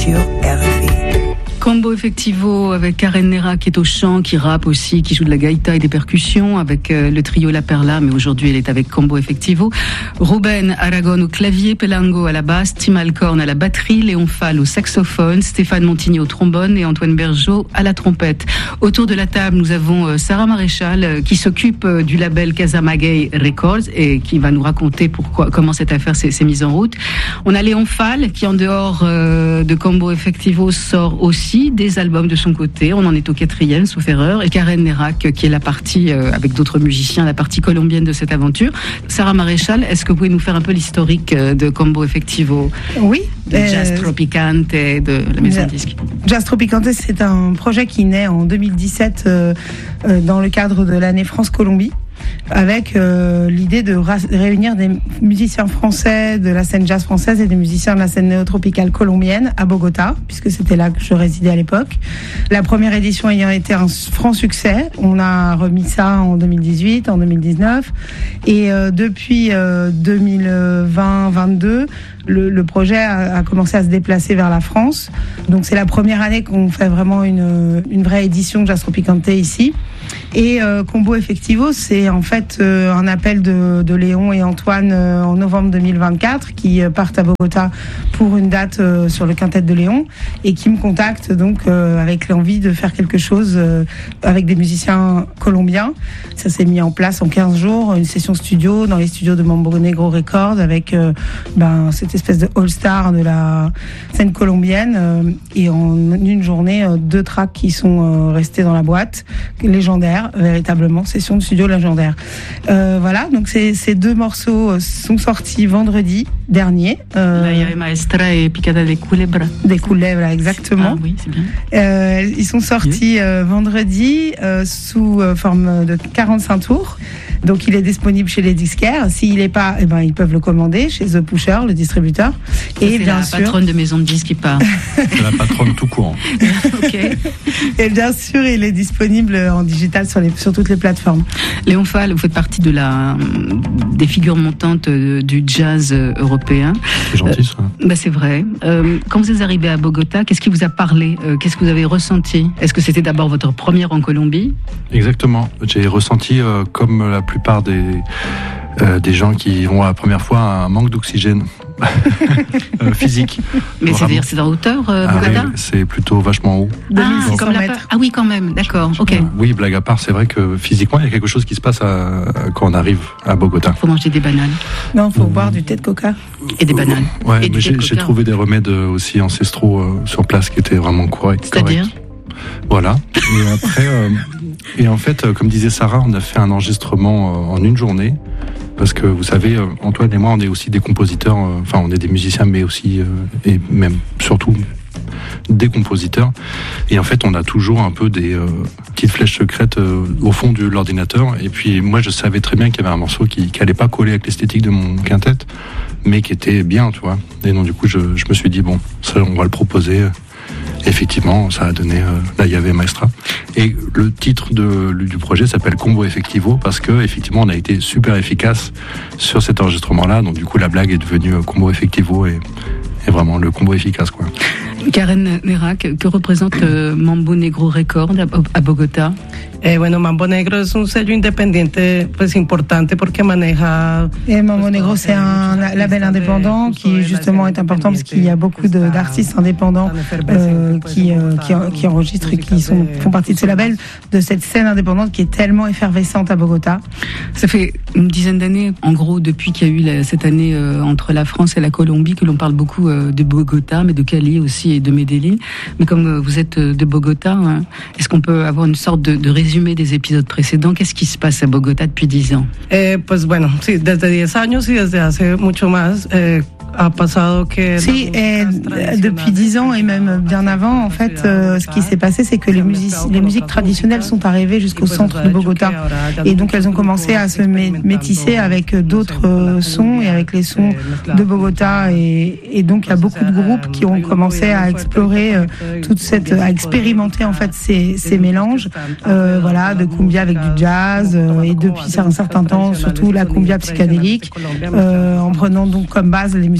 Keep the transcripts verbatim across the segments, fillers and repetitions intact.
sur R F I. Combo Effectivo avec Karen Nera qui est au chant, qui rappe aussi, qui joue de la gaïta et des percussions avec euh, le trio La Perla, mais aujourd'hui elle est avec Combo Effectivo. Ruben Aragon au clavier, Pelango à la basse, Tim Alcorn à la batterie, Léon Fall au saxophone, Stéphane Montigny au trombone et Antoine Bergeau à la trompette. Autour de la table, nous avons euh, Sarah Maréchal euh, qui s'occupe euh, du label Casamagay Records et qui va nous raconter pourquoi, comment cette affaire s'est, s'est mise en route. On a Léon Fall qui en dehors euh, de Combo Effectivo sort aussi des albums de son côté. On en est au quatrième, sauf erreur. Et Karen Nerac, qui est la partie, euh, avec d'autres musiciens, la partie colombienne de cette aventure. Sarah Maréchal, est-ce que vous pouvez nous faire un peu l'historique de Combo Effectivo? Oui. De euh, Jazz Tropicante et de la maison de disques. Jazz Tropicante, c'est un projet qui naît en deux mille dix-sept euh, euh, dans le cadre de l'année France-Colombie, avec euh, l'idée de ra- réunir des musiciens français de la scène jazz française et des musiciens de la scène néo-tropicale colombienne à Bogota, puisque c'était là que je résidais à l'époque. La première édition ayant été un franc succès, on a remis ça en deux mille dix-huit, en deux mille dix-neuf, et euh, depuis euh, deux mille vingt vingt-deux, le, le projet a, a commencé à se déplacer vers la France. Donc c'est la première année qu'on fait vraiment une, une vraie édition de Jazz Tropicante ici. Et euh, Combo Effectivo, c'est en fait euh, un appel de, de Léon et Antoine euh, en novembre deux mille vingt-quatre qui euh, partent à Bogota pour une date euh, sur le quintet de Léon et qui me contactent donc euh, avec l'envie de faire quelque chose euh, avec des musiciens colombiens. Ça s'est mis en place en quinze jours, une session studio dans les studios de Mambo Negro Records avec euh, ben, cette espèce de all-star de la scène colombienne euh, et en une journée, euh, deux tracks qui sont euh, restés dans la boîte, légendaire, véritablement, session de studio légendaire. Euh, voilà, donc ces, ces deux morceaux sont sortis vendredi dernier. Euh, La Llave Maestra et Picada de Culebra. Des Culebra, exactement. Ah oui, c'est bien. Euh, ils sont sortis euh, vendredi euh, sous euh, forme de quarante-cinq tours. Donc il est disponible chez les disquaires. S'il n'est pas, eh ben, ils peuvent le commander chez The Pusher, le distributeur. Ça, et c'est bien la sûr, patronne de maison de disques qui part. C'est la patronne tout court. Ok. Et bien sûr, il est disponible en digital sur, les, sur toutes les plateformes. Léon Fall, vous faites partie de la, des figures montantes du jazz européen. C'est gentil ça. Euh, bah c'est vrai. Euh, quand vous êtes arrivé à Bogota, qu'est-ce qui vous a parlé? euh, Qu'est-ce que vous avez ressenti? Est-ce que c'était d'abord votre première en Colombie? Exactement. J'ai ressenti, euh, comme la plupart des, euh, des gens qui vont à la première fois, un manque d'oxygène euh, physique. Mais c'est-à-dire c'est en hauteur, euh, Bogota? Ah, oui, c'est plutôt vachement haut. Ah, c'est comme la peur. Ah oui, quand même, d'accord. Ok. Oui, blague à part, c'est vrai que physiquement, il y a quelque chose qui se passe à, à, quand on arrive à Bogota. Il faut manger des bananes. Non, il faut mmh. boire du thé de coca. Et des bananes. Ouais, et mais j'ai, j'ai trouvé des remèdes aussi ancestraux euh, sur place qui étaient vraiment corrects. C'est-à-dire corrects. Voilà. Et après, euh, et en fait, comme disait Sarah, on a fait un enregistrement en une journée. Parce que vous savez, Antoine et moi, on est aussi des compositeurs, enfin, on est des musiciens, mais aussi, et même, surtout, des compositeurs. Et en fait, on a toujours un peu des euh, petites flèches secrètes euh, au fond de l'ordinateur. Et puis, moi, je savais très bien qu'il y avait un morceau qui, qui allait pas coller avec l'esthétique de mon quintet, mais qui était bien, tu vois. Et donc, du coup, je, je me suis dit, bon, ça, on va le proposer. Effectivement, ça a donné euh, la Llave Maestra. Et le titre de, du projet s'appelle Combo Effectivo parce que effectivement, on a été super efficace sur cet enregistrement-là. Donc du coup, la blague est devenue euh, Combo Effectivo et, et vraiment le combo efficace, quoi. Karen Nerac, que représente euh, Mambo Negro Records à, à Bogota? Eh, bueno, Mambo Negro es un sello independiente pues importante porque maneja. Et Mambo Negro, c'est un label indépendant qui justement est important parce qu'il y a beaucoup de, d'artistes indépendants euh, qui, euh, qui, qui enregistrent et qui sont, font partie de ce label, de cette scène indépendante qui est tellement effervescente à Bogota. Ça fait une dizaine d'années, en gros, depuis qu'il y a eu la, cette année euh, entre la France et la Colombie, que l'on parle beaucoup euh, de Bogota, mais de Cali aussi et de Medellín. Mais comme euh, vous êtes de Bogota, hein, est-ce qu'on peut avoir une sorte de, de résumé des épisodes précédents? Qu'est-ce qui se passe à Bogota depuis dix ans? Eh, pues bueno, sí, desde diez años y desde hace mucho más. Eh, a pasado que si, eh, depuis dix ans et même bien avant, en fait, euh, ce qui s'est passé, c'est que les, music- les musiques traditionnelles sont arrivées jusqu'au centre de Bogota. Et donc, elles ont commencé à se mé- métisser avec d'autres euh, sons et avec les sons de Bogota. Et, et donc, il y a beaucoup de groupes qui ont commencé à explorer euh, toute cette, à expérimenter, en fait, ces, ces mélanges, euh, voilà, de cumbia avec du jazz, euh, et depuis un certain temps, surtout la cumbia psychédélique, euh, en prenant donc comme base les musiques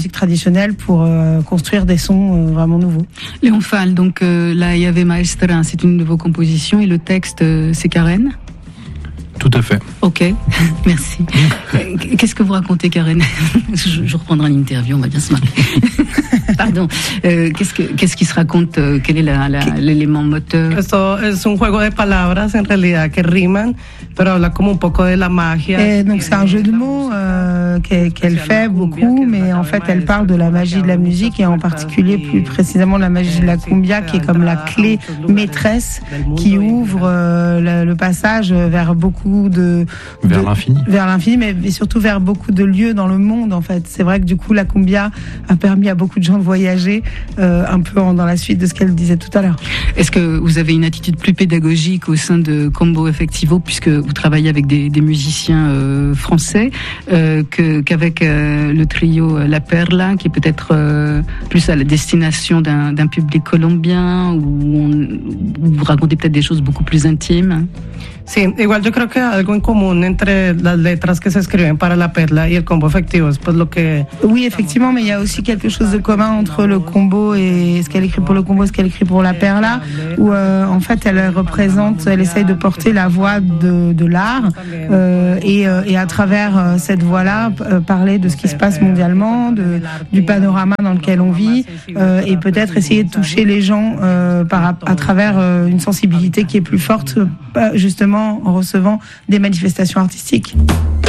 musique traditionnelle pour euh, construire des sons euh, vraiment nouveaux. Léon Fall, donc euh, La Llave Maestra, c'est une de vos compositions et le texte, euh, c'est Karen ? Tout à fait. Ok, merci. Qu'est-ce que vous racontez, Karen? je, je reprendrai une interview, on va bien se marrer. Pardon. Euh, qu'est-ce, que, qu'est-ce qui se raconte? Quel est la, la, l'élément moteur? Esto es un juego de palabras en realidad que riman, pero habla como un poco de la magia. Et donc c'est un jeu de mots euh, qu'elle, qu'elle fait beaucoup, mais en fait elle parle de la magie de la musique et en particulier plus précisément la magie de la cumbia qui est comme la clé maîtresse qui ouvre euh, le, le passage vers beaucoup de, de vers l'infini, vers l'infini, mais, mais surtout vers beaucoup de lieux dans le monde en fait. C'est vrai que du coup la cumbia a permis à beaucoup de gens de voyager euh, un peu en, dans la suite de ce qu'elle disait tout à l'heure. Est-ce que vous avez une attitude plus pédagogique au sein de Combo Efectivo puisque vous travaillez avec des, des musiciens euh, français euh, que, qu'avec euh, le trio La Perla qui est peut-être euh, plus à la destination d'un, d'un public colombien où, on, où vous racontez peut-être des choses beaucoup plus intimes? Sí, igual yo creo que algo en común entre las letras que se escriben para La Perla y el Combo Efectivo es pues lo que... Oui, effectivement, mais il y a aussi quelque chose de commun entre le combo et ce qu'elle écrit pour le combo et ce qu'elle écrit pour La Perla, où euh, en fait elle représente, elle essaye de porter la voix de, de l'art euh, et, euh, et à travers euh, cette voix-là euh, parler de ce qui se passe mondialement, de, du panorama dans lequel on vit euh, et peut-être essayer de toucher les gens euh, par, à travers euh, une sensibilité qui est plus forte, euh, justement en recevant des manifestations artistiques.